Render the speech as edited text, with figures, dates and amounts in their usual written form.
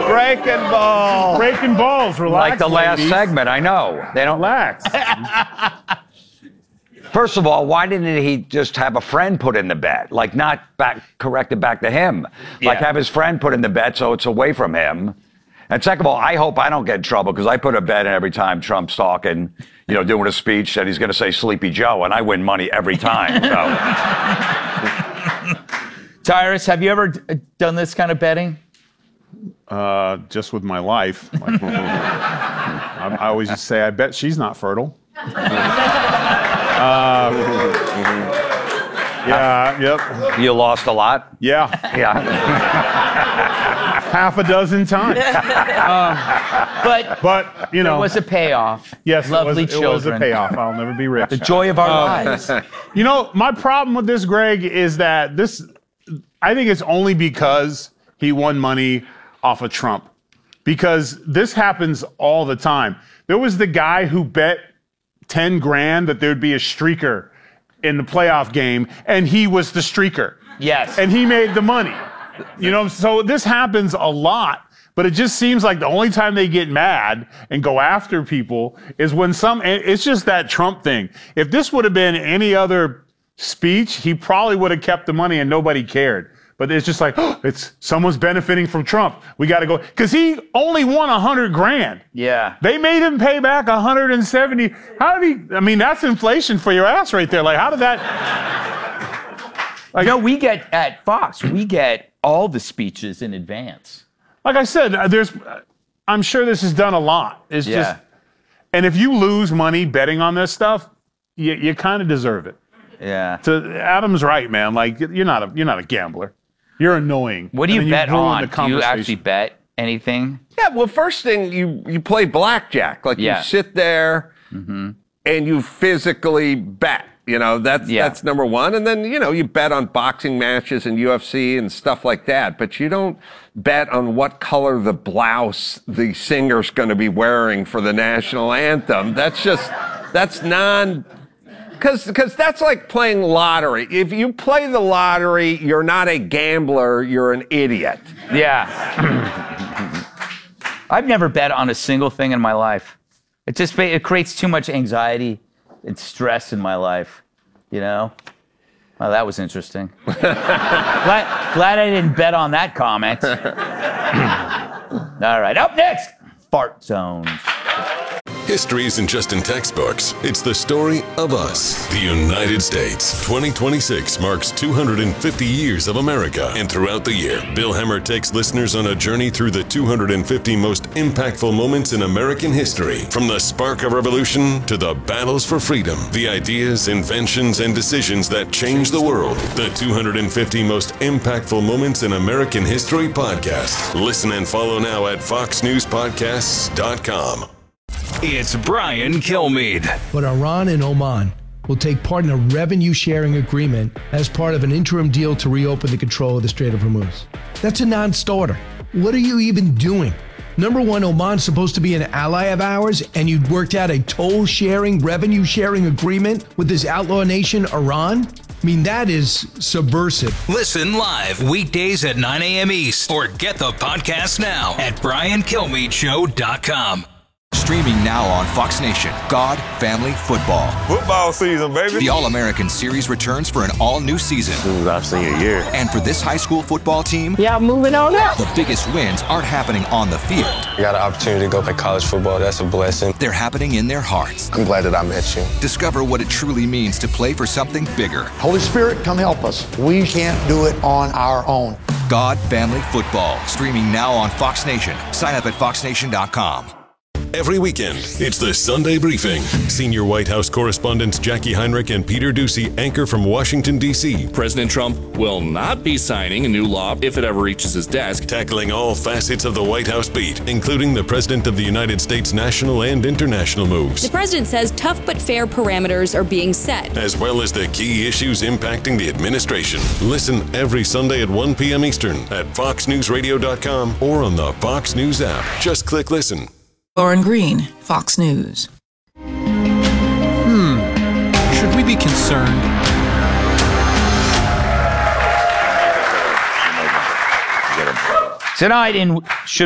Breaking balls. Breaking balls. Relax, like the last ladies. segment, I know. They don't Relax. First of all, why didn't he just have a friend put in the bet? Like, not correct it back to him. Like, have his friend put in the bet so it's away from him. And second of all, I hope I don't get in trouble because I put a bet in every time Trump's talking, doing a speech that he's going to say Sleepy Joe, and I win money every time. So. Tyrus, have you ever done this kind of betting? Just with my life. I always just say, I bet she's not fertile. Yeah, yep. You lost a lot? Yeah. Yeah. Half a dozen times. But there was a payoff. Yes, Lovely it was children. a payoff. I'll never be rich. The joy of our lives. My problem with this, Greg, is that I think it's only because he won money off of Trump. Because this happens all the time. There was the guy who bet 10 grand that there'd be a streaker in the playoff game, and he was the streaker. Yes. And he made the money. So this happens a lot, but it just seems like the only time they get mad and go after people is when it's just that Trump thing. If this would have been any other speech, he probably would have kept the money and nobody cared. But it's just like, someone's benefiting from Trump. We got to go. Because he only won 100 grand. Yeah. They made him pay back 170. How did he? That's inflation for your ass right there. Like, how did that? We get at Fox, we get all the speeches in advance. Like I said, I'm sure this is done a lot. It's just, and if you lose money betting on this stuff, you kind of deserve it. Yeah. So Adam's right, man. Like, you're not a gambler. You're annoying. What do you bet on? Do you actually bet anything? Yeah, well, first thing, you play blackjack. Like, you sit there and you physically bet. That's number one. And then, you bet on boxing matches and UFC and stuff like that. But you don't bet on what color the blouse the singer's going to be wearing for the national anthem. That's Because that's like playing lottery. If you play the lottery, you're not a gambler, you're an idiot. Yeah. I've never bet on a single thing in my life. It creates too much anxiety and stress in my life, Well, that was interesting. glad I didn't bet on that comment. All right, up next, Fart Zones. History isn't just in textbooks. It's the story of us, the United States. 2026 marks 250 years of America. And throughout the year, Bill Hemmer takes listeners on a journey through the 250 most impactful moments in American history. From the spark of revolution to the battles for freedom, the ideas, inventions, and decisions that changed the world. The 250 most impactful moments in American history podcast. Listen and follow now at foxnewspodcasts.com. It's Brian Kilmeade. But Iran and Oman will take part in a revenue-sharing agreement as part of an interim deal to reopen the control of the Strait of Hormuz. That's a non-starter. What are you even doing? Number one, Oman's supposed to be an ally of ours, and you'd worked out a toll-sharing, revenue-sharing agreement with this outlaw nation, Iran? That is subversive. Listen live weekdays at 9 a.m. East or get the podcast now at BrianKilmeadeShow.com. Streaming now on Fox Nation, God, Family, Football. Football season, baby. The All-American Series returns for an all-new season. I've seen a year. And for this high school football team, moving on up. The biggest wins aren't happening on the field. I got an opportunity to go play college football. That's a blessing. They're happening in their hearts. I'm glad that I met you. Discover what it truly means to play for something bigger. Holy Spirit, come help us. We can't do it on our own. God, Family, Football. Streaming now on Fox Nation. Sign up at foxnation.com. Every weekend, it's the Sunday Briefing. Senior White House correspondents Jackie Heinrich and Peter Doocy anchor from Washington, D.C. President Trump will not be signing a new law if it ever reaches his desk. Tackling all facets of the White House beat, including the President of the United States' national and international moves. The president says tough but fair parameters are being set, as well as the key issues impacting the administration. Listen every Sunday at 1 p.m. Eastern at foxnewsradio.com or on the Fox News app. Just click listen. Lauren Green, Fox News. Should we be concerned? Tonight in